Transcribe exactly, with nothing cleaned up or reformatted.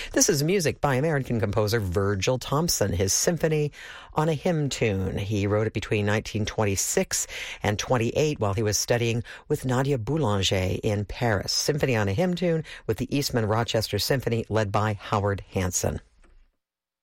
This is music by American composer Virgil Thomson, his Symphony on a Hymn Tune. He wrote it between nineteen twenty-six and twenty-eight while he was studying with Nadia Boulanger in Paris. Symphony on a Hymn Tune with the Eastman Rochester Symphony led by Howard Hanson.